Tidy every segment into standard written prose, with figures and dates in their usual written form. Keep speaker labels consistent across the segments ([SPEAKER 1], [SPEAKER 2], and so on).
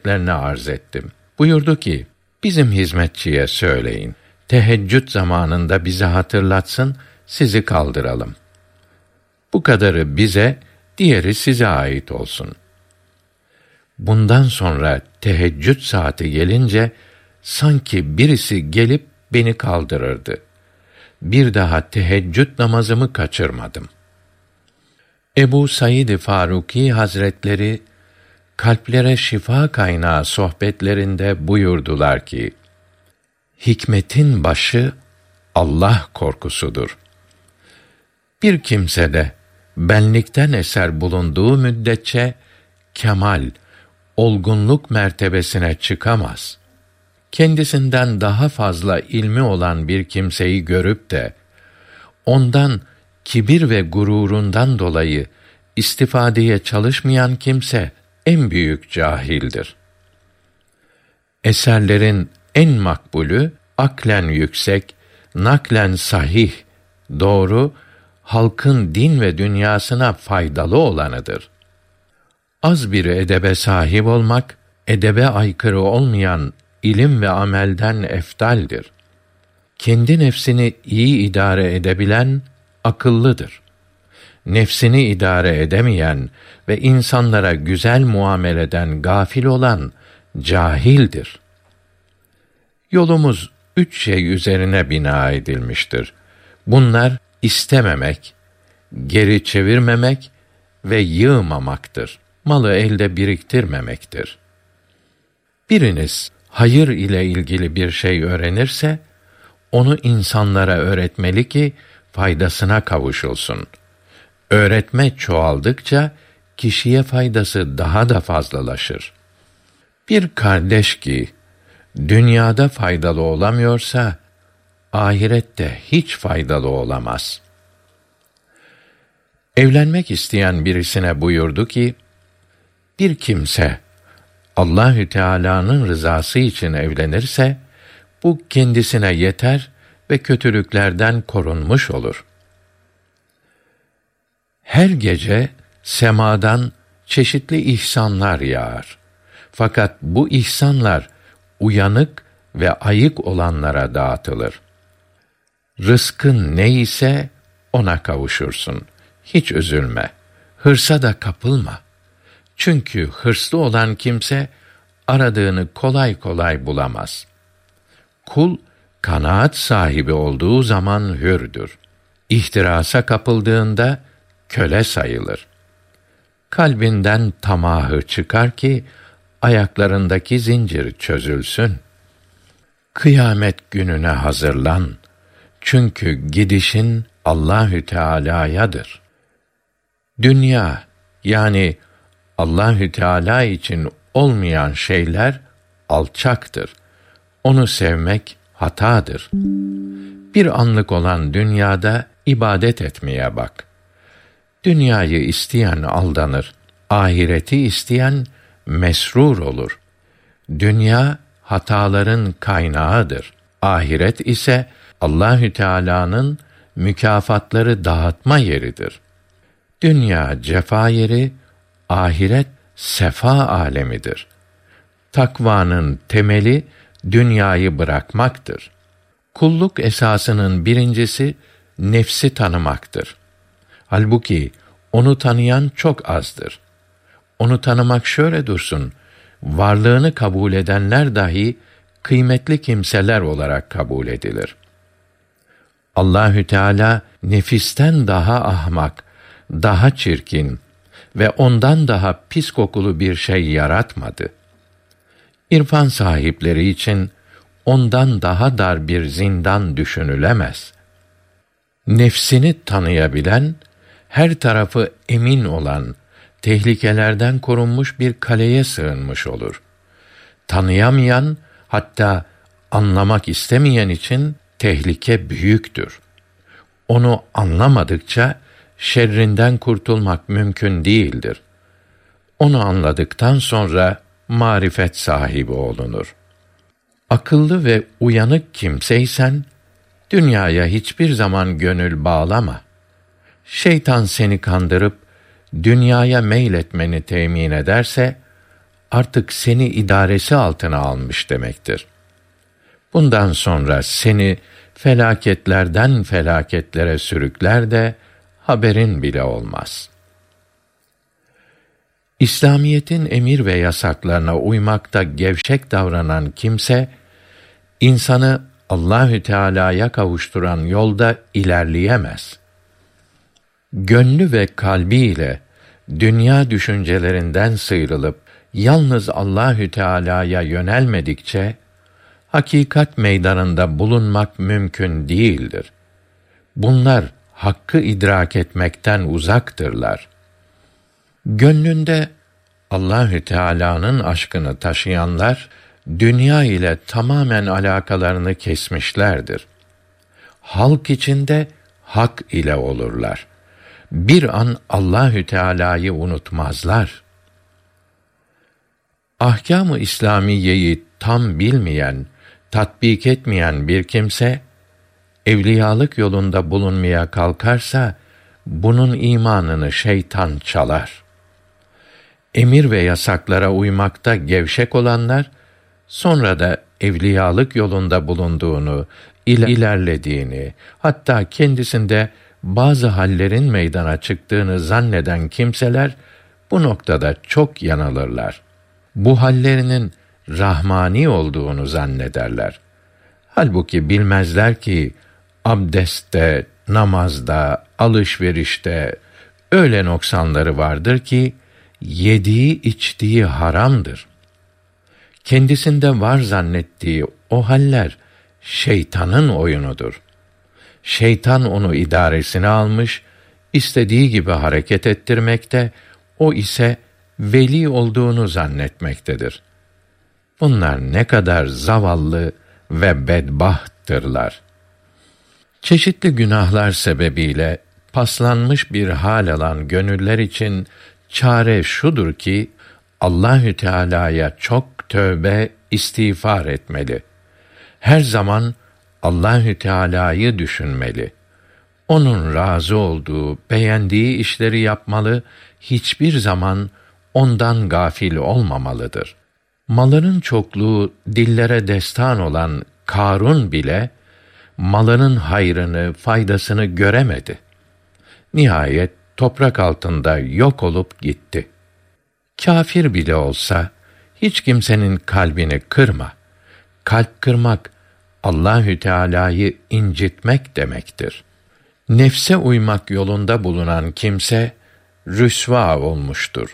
[SPEAKER 1] hazretlerine arz ettim. Buyurdu ki, bizim hizmetçiye söyleyin, teheccüd zamanında bizi hatırlatsın, sizi kaldıralım. Bu kadarı bize, diğeri size ait olsun. Bundan sonra teheccüd saati gelince, sanki birisi gelip beni kaldırırdı. Bir daha teheccüd namazımı kaçırmadım. Ebu Said Faruki Hazretleri, kalplere şifa kaynağı sohbetlerinde buyurdular ki, hikmetin başı Allah korkusudur. Bir kimsede benlikten eser bulunduğu müddetçe kemal, olgunluk mertebesine çıkamaz. Kendisinden daha fazla ilmi olan bir kimseyi görüp de ondan kibir ve gururundan dolayı istifadeye çalışmayan kimse en büyük cahildir. Eserlerin en makbulü aklen yüksek, naklen sahih, doğru, halkın din ve dünyasına faydalı olanıdır. Az bir edebe sahip olmak, edebe aykırı olmayan ilim ve amelden eftaldir. Kendi nefsini iyi idare edebilen akıllıdır. Nefsini idare edemeyen ve insanlara güzel muameleden gafil olan cahildir. Yolumuz 3 şey üzerine bina edilmiştir. Bunlar istememek, geri çevirmemek ve yığmamaktır. Malı elde biriktirmemektir. Biriniz hayır ile ilgili bir şey öğrenirse, onu insanlara öğretmeli ki faydasına kavuşulsun. Öğretme çoğaldıkça kişiye faydası daha da fazlalaşır. Bir kardeş ki dünyada faydalı olamıyorsa, ahirette hiç faydalı olamaz. Evlenmek isteyen birisine buyurdu ki, bir kimse Allahü Teala'nın rızası için evlenirse, bu kendisine yeter ve kötülüklerden korunmuş olur. Her gece semadan çeşitli ihsanlar yağar. Fakat bu ihsanlar uyanık ve ayık olanlara dağıtılır. Rızkın ne ise ona kavuşursun. Hiç üzülme. Hırsa da kapılma. Çünkü hırslı olan kimse aradığını kolay kolay bulamaz. Kul kanaat sahibi olduğu zaman hürdür. İhtirasa kapıldığında köle sayılır. Kalbinden tamahı çıkar ki ayaklarındaki zincir çözülsün. Kıyamet gününe hazırlan. Çünkü gidişin Allahü Teala'yadır. Dünya, yani Allahü Teala için olmayan şeyler alçaktır. Onu sevmek hatadır. Bir anlık olan dünyada ibadet etmeye bak. Dünyayı isteyen aldanır. Ahireti isteyen mesrur olur. Dünya hataların kaynağıdır. Ahiret ise Allahü Teala'nın mükafatları dağıtma yeridir. Dünya cefa yeri, ahiret sefa alemidir. Takvanın temeli dünyayı bırakmaktır. Kulluk esasının birincisi nefsi tanımaktır. Halbuki onu tanıyan çok azdır. Onu tanımak şöyle dursun, varlığını kabul edenler dahi kıymetli kimseler olarak kabul edilir. Allahü Teala nefisten daha ahmak, daha çirkin ve ondan daha pis kokulu bir şey yaratmadı. İrfan sahipleri için ondan daha dar bir zindan düşünülemez. Nefsini tanıyabilen, her tarafı emin olan, tehlikelerden korunmuş bir kaleye sığınmış olur. Tanıyamayan, hatta anlamak istemeyen için tehlike büyüktür. Onu anlamadıkça şerrinden kurtulmak mümkün değildir. Onu anladıktan sonra marifet sahibi olunur. Akıllı ve uyanık kimseysen, dünyaya hiçbir zaman gönül bağlama. Şeytan seni kandırıp dünyaya meyletmeni temin ederse, artık seni idaresi altına almış demektir. Bundan sonra seni felaketlerden felaketlere sürükler de haberin bile olmaz. İslamiyetin emir ve yasaklarına uymakta gevşek davranan kimse, insanı Allahü Teala'ya kavuşturan yolda ilerleyemez. Gönlü ve kalbiyle dünya düşüncelerinden sıyrılıp yalnız Allahü Teala'ya yönelmedikçe hakikat meydanında bulunmak mümkün değildir. Bunlar hakkı idrak etmekten uzaktırlar. Gönlünde Allahü Teala'nın aşkını taşıyanlar dünya ile tamamen alakalarını kesmişlerdir. Halk içinde hak ile olurlar. Bir an Allahü Teala'yı unutmazlar. Ahkâm-ı İslamiyeyi tam bilmeyen, tatbik etmeyen bir kimse evliyalık yolunda bulunmaya kalkarsa bunun imanını şeytan çalar. Emir ve yasaklara uymakta gevşek olanlar sonra da evliyalık yolunda bulunduğunu, ilerlediğini, hatta kendisinde bazı hallerin meydana çıktığını zanneden kimseler bu noktada çok yanılırlar. Bu hallerinin rahmani olduğunu zannederler. Halbuki bilmezler ki abdestte, namazda, alışverişte öyle noksanları vardır ki yediği içtiği haramdır. Kendisinde var zannettiği o haller şeytanın oyunudur. Şeytan onu idaresine almış, istediği gibi hareket ettirmekte, o ise veli olduğunu zannetmektedir. Bunlar ne kadar zavallı ve bedbahttırlar. Çeşitli günahlar sebebiyle paslanmış bir hal alan gönüller için çare şudur ki Allahü Teala'ya çok tövbe, istiğfar etmeli. Her zaman Allahü Teala'yı düşünmeli. Onun razı olduğu, beğendiği işleri yapmalı, hiçbir zaman ondan gafil olmamalıdır. Malının çokluğu dillere destan olan Kârun bile malının hayrını, faydasını göremedi. Nihayet toprak altında yok olup gitti. Kâfir bile olsa hiç kimsenin kalbini kırma. Kalp kırmak Allahü Teala'yı incitmek demektir. Nefse uymak yolunda bulunan kimse rüsva olmuştur.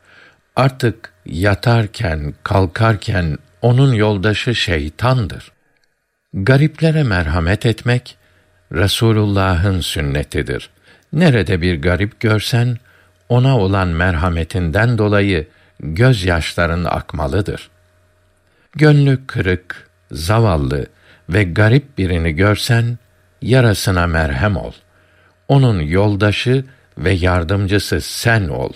[SPEAKER 1] Artık yatarken, kalkarken onun yoldaşı şeytandır. Gariplere merhamet etmek Resulullah'ın sünnetidir. Nerede bir garip görsen ona olan merhametinden dolayı gözyaşların akmalıdır. Gönlü kırık, zavallı ve garip birini görsen yarasına merhem ol. Onun yoldaşı ve yardımcısı sen ol.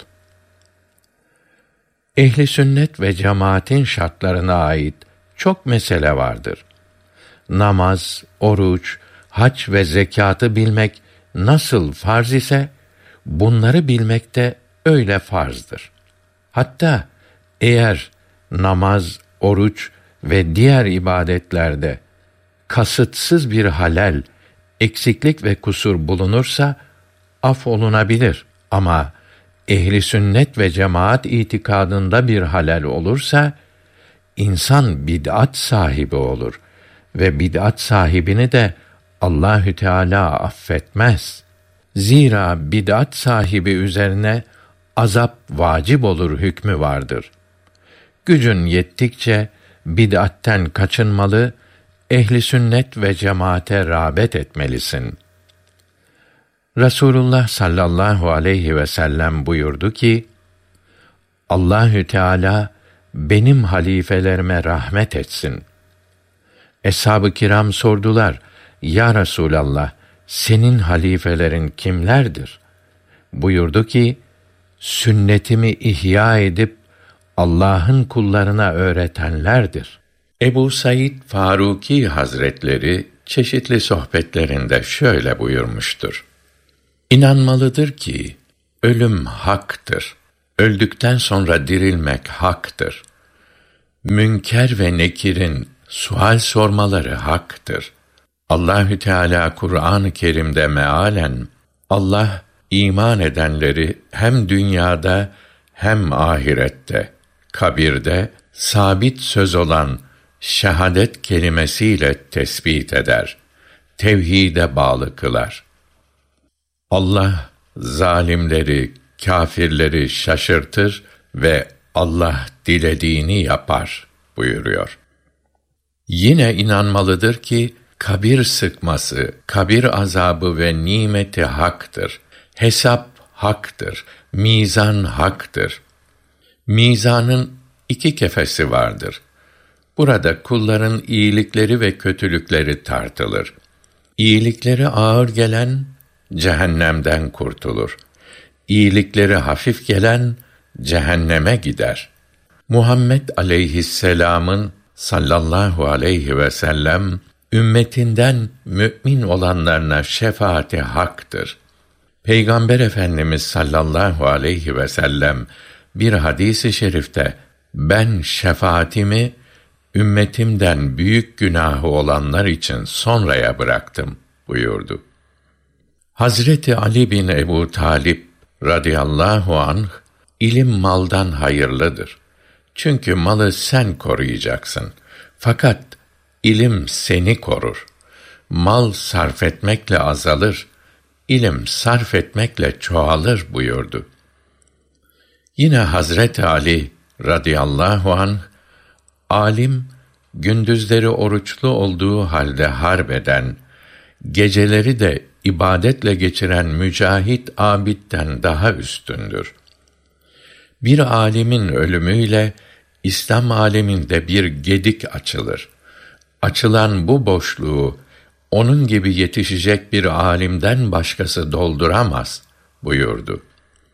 [SPEAKER 1] Ehli sünnet ve cemaatin şartlarına ait çok mesele vardır. Namaz, oruç, hac ve zekatı bilmek nasıl farz ise bunları bilmek de öyle farzdır. Hatta eğer namaz, oruç ve diğer ibadetlerde kasıtsız bir halal, eksiklik ve kusur bulunursa affolunabilir. Ama ehli sünnet ve cemaat itikadında bir halal olursa insan bid'at sahibi olur ve bid'at sahibini de Allahü Teala affetmez. Zira bid'at sahibi üzerine azap vacip olur hükmü vardır. Gücün yettikçe bid'atten kaçınmalı, ehli sünnet ve cemaate rağbet etmelisin. Resulullah sallallahu aleyhi ve sellem buyurdu ki: Allahü Teala benim halifelerime rahmet etsin. Eshab-ı kiram sordular: Ya Resulallah, senin halifelerin kimlerdir? Buyurdu ki: Sünnetimi ihya edip Allah'ın kullarına öğretenlerdir. Ebu Said Faruki Hazretleri çeşitli sohbetlerinde şöyle buyurmuştur: İnanmalıdır ki ölüm haktır. öldükten sonra dirilmek haktır. Münker ve Nekir'in sual sormaları haktır. Allahü Teala Kur'an-ı Kerim'de mealen Allah iman edenleri hem dünyada hem ahirette, kabirde sabit söz olan şehadet kelimesiyle tespit eder. Tevhide bağlı kılar. Allah zalimleri, kâfirleri şaşırtır ve Allah dilediğini yapar buyuruyor. Yine inanmalıdır ki kabir sıkması, kabir azabı ve nimeti haktır. Hesap haktır. Mizan haktır. Mizanın iki kefesi vardır. Burada kulların iyilikleri ve kötülükleri tartılır. İyilikleri ağır gelen cehennemden kurtulur. İyilikleri hafif gelen cehenneme gider. Muhammed aleyhisselam'ın sallallahu aleyhi ve sellem ümmetinden mümin olanlarına şefaati haktır. Peygamber Efendimiz sallallahu aleyhi ve sellem bir hadis-i şerifte ben şefaatimi ümmetimden büyük günahı olanlar için sonraya bıraktım buyurdu. Hazreti Ali bin Ebu Talip radıyallahu anh ilim maldan hayırlıdır. Çünkü malı sen koruyacaksın. Fakat ilim seni korur. Mal sarf etmekle azalır, ilim sarf etmekle çoğalır buyurdu. Yine Hazreti Ali radıyallahu anh, alim, gündüzleri oruçlu olduğu halde harbeden, geceleri de ibadetle geçiren mücahit abidden daha üstündür. Bir âlimin ölümüyle İslam âleminde bir gedik açılır. Açılan bu boşluğu onun gibi yetişecek bir âlimden başkası dolduramaz buyurdu.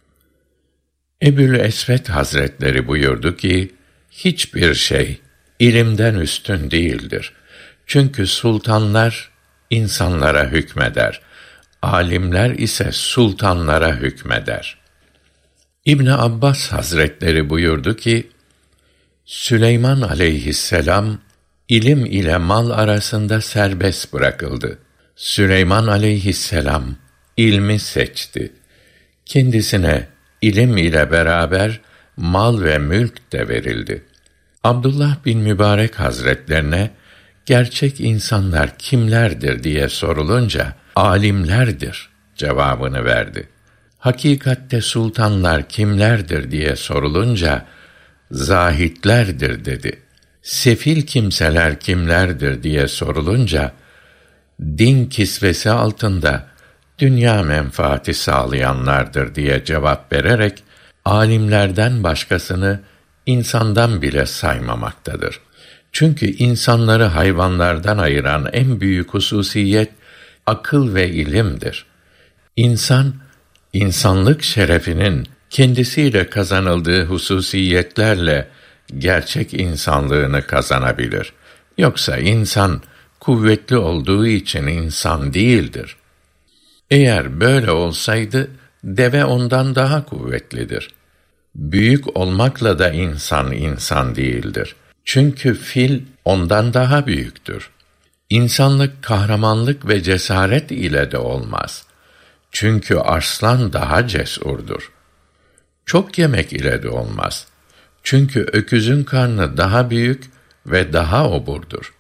[SPEAKER 1] Ebul Esved Hazretleri buyurdu ki, hiçbir şey ilimden üstün değildir. Çünkü sultanlar insanlara hükmeder, âlimler ise sultanlara hükmeder. İbn Abbas Hazretleri buyurdu ki, Süleyman aleyhisselam ilim ile mal arasında serbest bırakıldı. Süleyman aleyhisselam ilmi seçti. Kendisine ilim ile beraber mal ve mülk de verildi. Abdullah bin Mübarek Hazretlerine gerçek insanlar kimlerdir diye sorulunca alimlerdir cevabını verdi. Hakikatte sultanlar kimlerdir diye sorulunca zahitlerdir dedi. Sefil kimseler kimlerdir diye sorulunca din kisvesi altında dünya menfaati sağlayanlardır diye cevap vererek alimlerden başkasını insandan bile saymamaktadır. Çünkü insanları hayvanlardan ayıran en büyük hususiyet akıl ve ilimdir. İnsan, insanlık şerefinin kendisiyle kazanıldığı hususiyetlerle gerçek insanlığını kazanabilir. Yoksa insan kuvvetli olduğu için insan değildir. Eğer böyle olsaydı deve ondan daha kuvvetlidir. Büyük olmakla da insan insan değildir. Çünkü fil ondan daha büyüktür. İnsanlık kahramanlık ve cesaret ile de olmaz. Çünkü arslan daha cesurdur. Çok yemek ile de olmaz. Çünkü öküzün karnı daha büyük ve daha oburdur.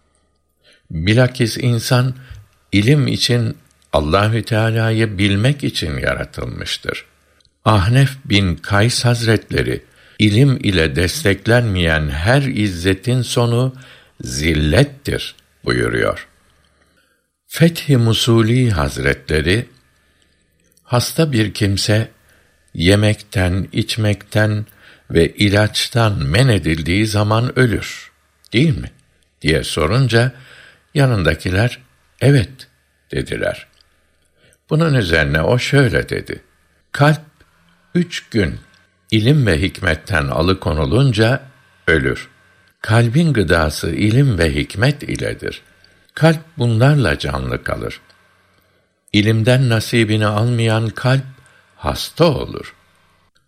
[SPEAKER 1] Bilakis insan ilim için Allahü Teala'yı bilmek için yaratılmıştır. Ahnef bin Kays Hazretleri ilim ile desteklenmeyen her izzetin sonu zillettir buyuruyor. Fethi Musuli Hazretleri hasta bir kimse yemekten, içmekten ve ilaçtan men edildiği zaman ölür, değil mi? diye sorunca yanındakiler evet dediler. Bunun üzerine o şöyle dedi: kalp 3 gün ilim ve hikmetten alıkonulunca ölür. Kalbin gıdası ilim ve hikmet iledir. Kalp bunlarla canlı kalır. İlimden nasibini almayan kalp hasta olur.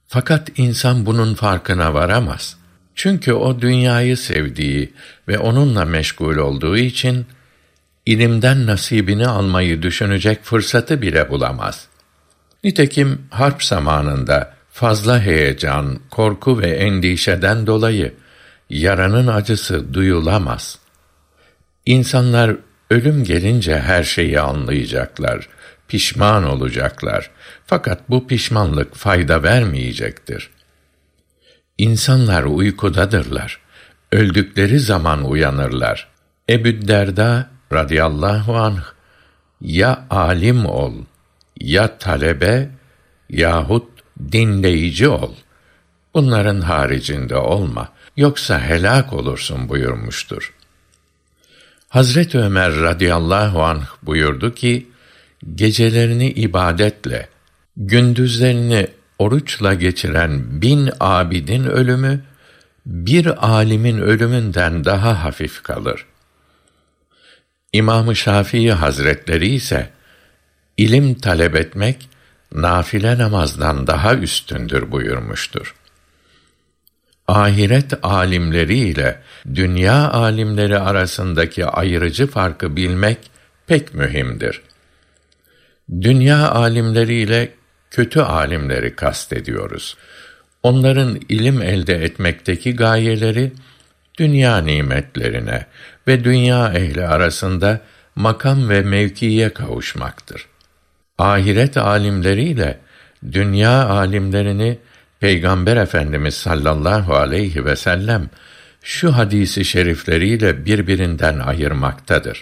[SPEAKER 1] Fakat insan bunun farkına varamaz. Çünkü o dünyayı sevdiği ve onunla meşgul olduğu için ilimden nasibini almayı düşünecek fırsatı bile bulamaz. Nitekim harp zamanında fazla heyecan, korku ve endişeden dolayı yaranın acısı duyulamaz. İnsanlar ölüm gelince her şeyi anlayacaklar, pişman olacaklar. Fakat bu pişmanlık fayda vermeyecektir. İnsanlar uykudadırlar. Öldükleri zaman uyanırlar. Ebu'd-Derda radıyallahu anh, ya alim ol, ya talebe, yahut dinleyici ol. Bunların haricinde olma, yoksa helak olursun buyurmuştur. Hazreti Ömer radıyallahu anh buyurdu ki, gecelerini ibadetle, gündüzlerini oruçla geçiren 1000 abidin ölümü, bir alimin ölümünden daha hafif kalır. İmam-ı Şafii Hazretleri ise, ilim talep etmek, nafile namazdan daha üstündür buyurmuştur. Ahiret alimleri ile dünya alimleri arasındaki ayrıcı farkı bilmek pek mühimdir. Dünya alimleri ile kötü alimleri kastediyoruz. Onların ilim elde etmekteki gayeleri, dünya nimetlerine ve dünya ehli arasında makam ve mevkiye kavuşmaktır. Ahiret alimleriyle dünya alimlerini Peygamber Efendimiz sallallahu aleyhi ve sellem şu hadisi şerifleriyle birbirinden ayırmaktadır.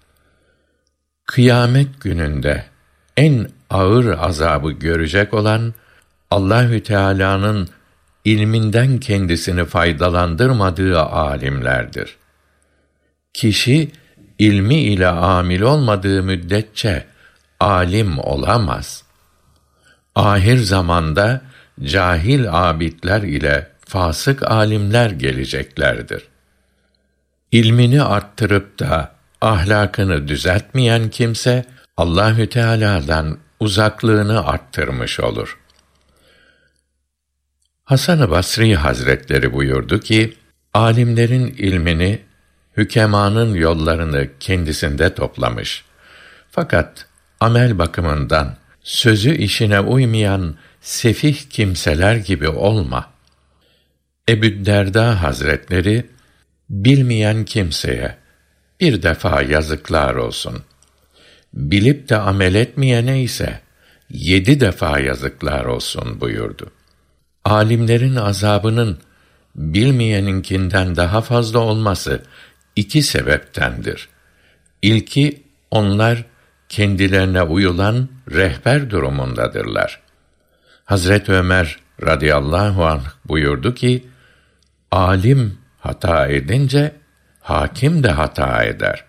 [SPEAKER 1] Kıyamet gününde en ağır azabı görecek olan, Allahü Teala'nın ilminden kendisini faydalandırmadığı alimlerdir. Kişi ilmi ile amil olmadığı müddetçe alim olamaz. Ahir zamanda cahil abidler ile fasık alimler geleceklerdir. İlmini arttırıp da ahlakını düzeltmeyen kimse Allahü Teala'dan uzaklığını arttırmış olur. Hasan-ı Basri Hazretleri buyurdu ki, alimlerin ilmini, hükemanın yollarını kendisinde toplamış. Fakat amel bakımından sözü işine uymayan sefih kimseler gibi olma. Ebu'd-Derda Hazretleri, bilmeyen kimseye bir defa yazıklar olsun. Bilip de amel etmeyene ise 7 defa yazıklar olsun buyurdu. Alimlerin azabının bilmeyeninkinden daha fazla olması 2 sebeptendir. İlki, onlar kendilerine uyulan rehber durumundadırlar. Hazret Ömer radıyallahu anh buyurdu ki, alim hata edince hakim de hata eder.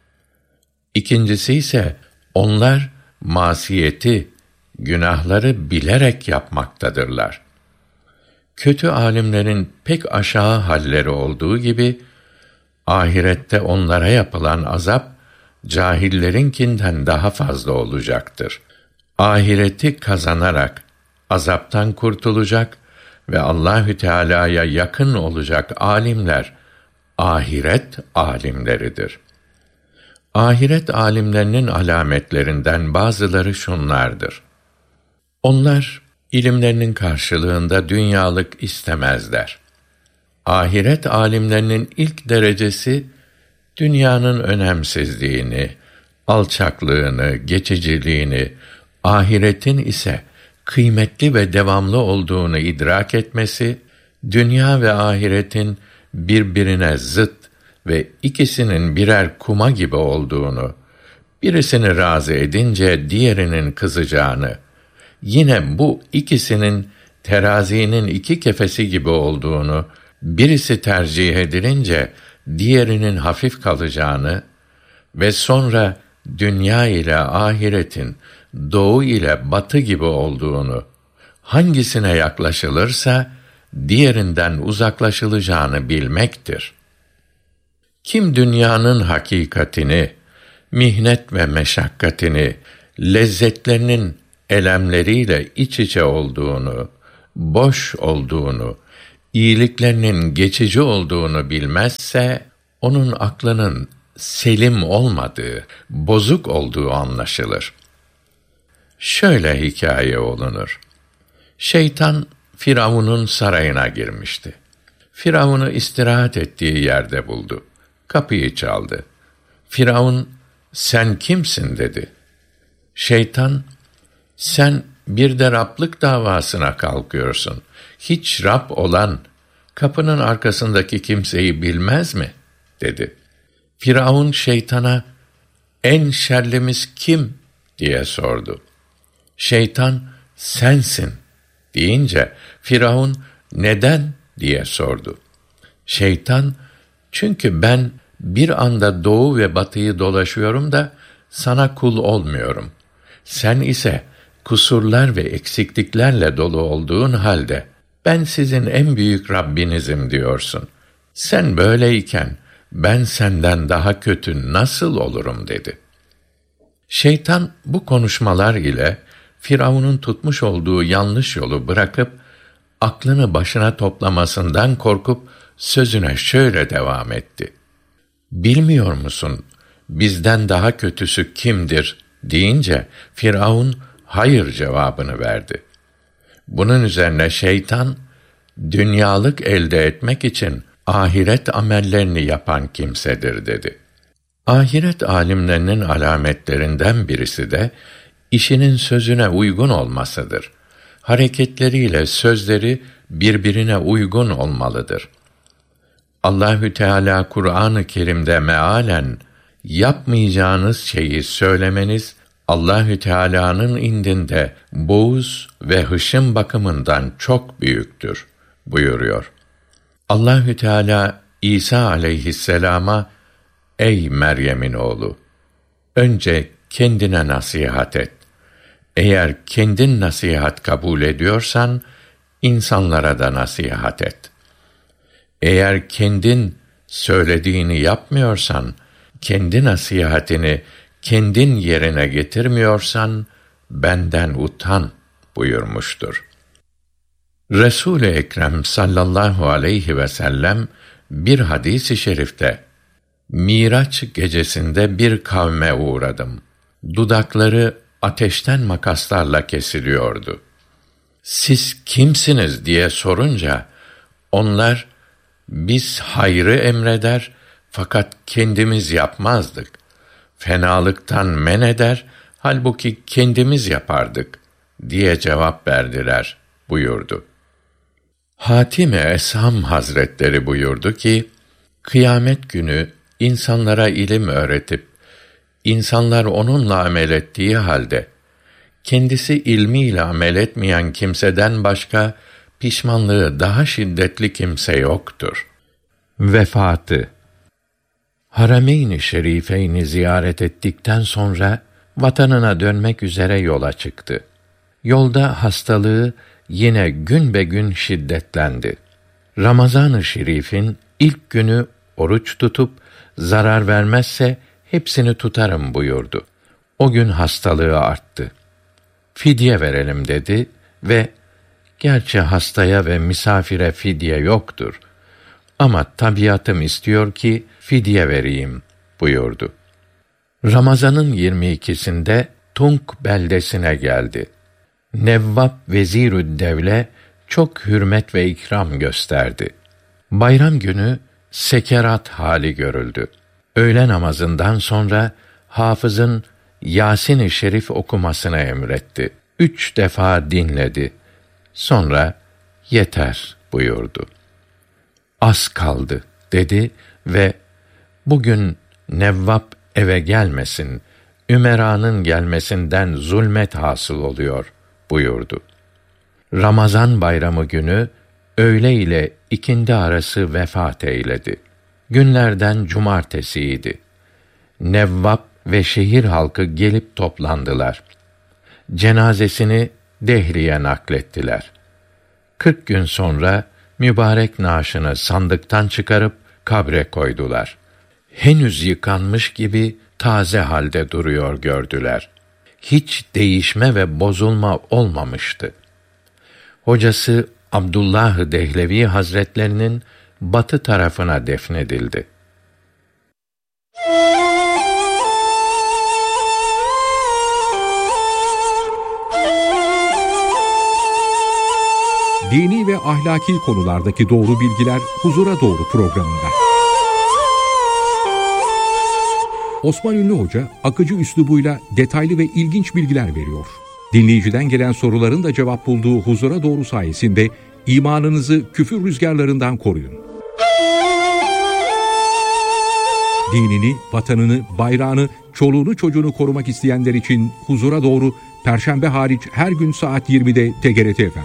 [SPEAKER 1] İkincisi ise onlar masiyeti, günahları bilerek yapmaktadırlar. Kötü alimlerin pek aşağı halleri olduğu gibi, ahirette onlara yapılan azap, cahillerinkinden daha fazla olacaktır. Ahireti kazanarak azaptan kurtulacak ve Allahü Teala'ya yakın olacak alimler, ahiret alimleridir. Ahiret alimlerinin alametlerinden bazıları şunlardır. Onlar, ilimlerinin karşılığında dünyalık istemezler. Ahiret alimlerinin ilk derecesi, dünyanın önemsizliğini, alçaklığını, geçiciliğini, ahiretin ise kıymetli ve devamlı olduğunu idrak etmesi, dünya ve ahiretin birbirine zıt ve ikisinin birer kuma gibi olduğunu, birisini razı edince diğerinin kızacağını, yine bu ikisinin terazinin 2 kefesi gibi olduğunu, birisi tercih edilince diğerinin hafif kalacağını ve sonra dünya ile ahiretin doğu ile batı gibi olduğunu, hangisine yaklaşılırsa diğerinden uzaklaşılacağını bilmektir. Kim dünyanın hakikatini, mihnet ve meşakkatini, lezzetlerinin elemleriyle iç içe olduğunu, boş olduğunu, iyiliklerinin geçici olduğunu bilmezse, onun aklının selim olmadığı, bozuk olduğu anlaşılır. Şöyle hikâye olunur. Şeytan, Firavun'un sarayına girmişti. Firavun'u istirahat ettiği yerde buldu. Kapıyı çaldı. Firavun, "Sen kimsin?" dedi. Şeytan, "Sen bir de Rablık davasına kalkıyorsun. Hiç Rab olan, kapının arkasındaki kimseyi bilmez mi?" dedi. Firavun şeytana, "En şerlimiz kim?" diye sordu. Şeytan, "Sensin." deyince, Firavun, "Neden?" diye sordu. Şeytan, "Çünkü ben bir anda doğu ve batıyı dolaşıyorum da sana kul olmuyorum. Sen ise kusurlar ve eksikliklerle dolu olduğun halde ben sizin en büyük Rabbinizim diyorsun. Sen böyleyken ben senden daha kötü nasıl olurum?" dedi. Şeytan bu konuşmalar ile Firavun'un tutmuş olduğu yanlış yolu bırakıp aklını başına toplamasından korkup sözüne şöyle devam etti: "Bilmiyor musun bizden daha kötüsü kimdir?" deyince Firavun hayır cevabını verdi. Bunun üzerine şeytan, "Dünyalık elde etmek için ahiret amellerini yapan kimsedir." dedi. Ahiret alimlerinin alametlerinden birisi de işinin sözüne uygun olmasıdır. Hareketleriyle sözleri birbirine uygun olmalıdır. Allahü Teala Kur'an-ı Kerim'de mealen yapmayacağınız şeyi söylemeniz Allahü Teala'nın indinde buğz ve hışım bakımından çok büyüktür buyuruyor. Allahü Teala İsa aleyhisselama, "Ey Meryem'in oğlu, önce kendine nasihat et. Eğer kendin nasihat kabul ediyorsan, insanlara da nasihat et. Eğer kendin söylediğini yapmıyorsan, kendi nasihatini kendin yerine getirmiyorsan, benden utan" buyurmuştur. Resul-i Ekrem sallallahu aleyhi ve sellem bir hadis-i şerifte, "Miraç gecesinde bir kavme uğradım. Dudakları ateşten makaslarla kesiliyordu. Siz kimsiniz diye sorunca, onlar, biz hayrı emreder fakat kendimiz yapmazdık. Fenalıktan men eder, halbuki kendimiz yapardık diye cevap verdiler buyurdu. Hatim-i Esham Hazretleri buyurdu ki, kıyamet günü insanlara ilim öğretip, insanlar onunla amel ettiği halde, kendisi ilmiyle amel etmeyen kimseden başka, pişmanlığı daha şiddetli kimse yoktur. Vefatı. Harameyn-i Şerifeyni ziyaret ettikten sonra, vatanına dönmek üzere yola çıktı. Yolda hastalığı yine günbegün şiddetlendi. Ramazan-ı Şerif'in ilk günü oruç tutup, zarar vermezse hepsini tutarım buyurdu. O gün hastalığı arttı. Fidye verelim dedi ve gerçi hastaya ve misafire fidye yoktur ama tabiatım istiyor ki fidye vereyim buyurdu. Ramazan'ın 22'sinde Tunk beldesine geldi. Nevvab Vezirü'd-Devle çok hürmet ve ikram gösterdi. Bayram günü sekerat hali görüldü. Öğle namazından sonra hafızın Yasin-i Şerif okumasını emretti. 3 defa dinledi. Sonra yeter buyurdu. Az kaldı dedi ve bugün Nevvab eve gelmesin, ümera'nın gelmesinden zulmet hasıl oluyor buyurdu. Ramazan bayramı günü öğle ile ikindi arası vefat eyledi. Günlerden cumartesiydi. Nevvab ve şehir halkı gelip toplandılar. Cenazesini Dehli'ye naklettiler. 40 gün sonra mübarek naaşını sandıktan çıkarıp kabre koydular. Henüz yıkanmış gibi taze halde duruyor gördüler. Hiç değişme ve bozulma olmamıştı. Hocası Abdullah Dehlevi Hazretlerinin batı tarafına defnedildi.
[SPEAKER 2] Dini ve ahlaki konulardaki doğru bilgiler Huzura Doğru programında. Osman Ünlü Hoca akıcı üslubuyla detaylı ve ilginç bilgiler veriyor. Dinleyiciden gelen soruların da cevap bulduğu Huzura Doğru sayesinde imanınızı küfür rüzgarlarından koruyun. Dinini, vatanını, bayrağını, çoluğunu çocuğunu korumak isteyenler için Huzura Doğru Perşembe hariç her gün saat 20'de TGRT FM.